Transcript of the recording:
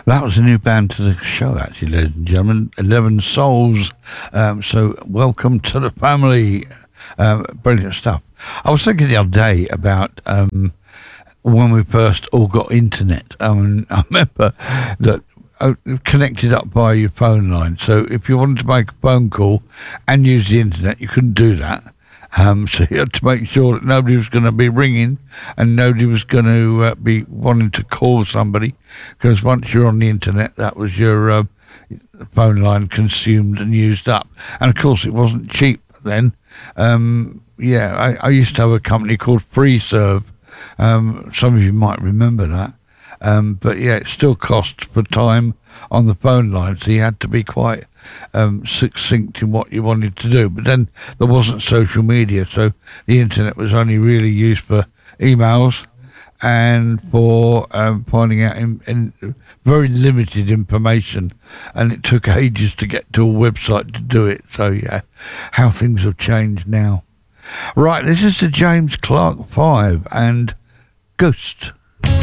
That was a new band to the show, actually, ladies and gentlemen. 11 Souls. So, welcome to the family. Brilliant stuff. I was thinking the other day about when we first all got internet. I remember that connected up by your phone line. So, if you wanted to make a phone call and use the internet, you couldn't do that. So you had to make sure that nobody was going to be ringing and nobody was going to be wanting to call somebody, because once you're on the internet, that was your phone line consumed and used up. And of course, it wasn't cheap then. I used to have a company called FreeServe. Some of you might remember that. But yeah, it still cost for time on the phone line, so you had to be quite succinct in what you wanted to do. But then there wasn't social media, so the internet was only really used for emails and for finding out in very limited information, and it took ages to get to a website to do it. So yeah, how things have changed now. Right, this is the James Clark 5 and Ghost.